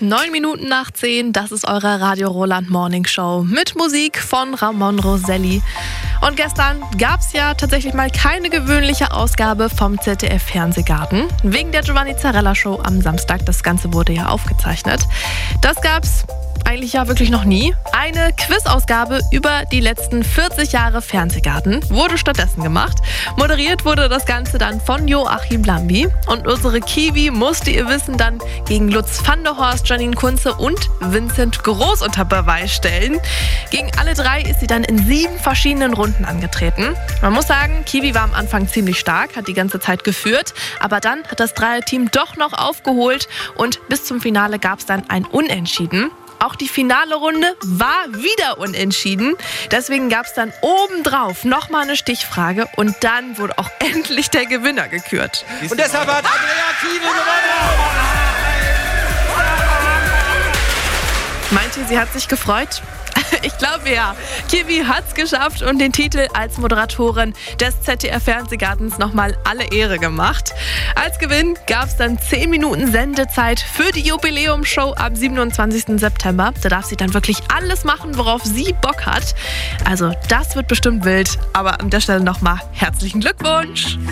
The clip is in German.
9 Minuten nach 10, das ist eure Radio Roland Morning Show mit Musik von Ramon Roselli. Und gestern gab es ja tatsächlich mal keine gewöhnliche Ausgabe vom ZDF-Fernsehgarten. Wegen der Giovanni Zarella Show am Samstag, das Ganze wurde ja aufgezeichnet. Das gab's eigentlich ja wirklich noch nie. Eine Quizausgabe über die letzten 40 Jahre Fernsehgarten wurde stattdessen gemacht. Moderiert wurde das Ganze dann von Joachim Lambi. Und unsere Kiwi musste ihr Wissen dann gegen Lutz van der Horst, Janine Kunze und Vincent Groß unter Beweis stellen. Gegen alle drei ist sie dann in 7 verschiedenen Runden angetreten. Man muss sagen, Kiwi war am Anfang ziemlich stark, hat die ganze Zeit geführt. Aber dann hat das Dreierteam doch noch aufgeholt und bis zum Finale gab es dann ein Unentschieden. Auch die finale Runde war wieder unentschieden. Deswegen gab es dann obendrauf nochmal eine Stichfrage und dann wurde auch endlich der Gewinner gekürt. Und deshalb hat Andrea Kiwi gewonnen. Meint ihr, sie hat sich gefreut? Ich glaube ja. Kiwi hat's geschafft und den Titel als Moderatorin des ZDF-Fernsehgartens nochmal alle Ehre gemacht. Als Gewinn gab's dann 10 Minuten Sendezeit für die Jubiläumsshow am 27. September. Da darf sie dann wirklich alles machen, worauf sie Bock hat. Also das wird bestimmt wild. Aber an der Stelle nochmal herzlichen Glückwunsch.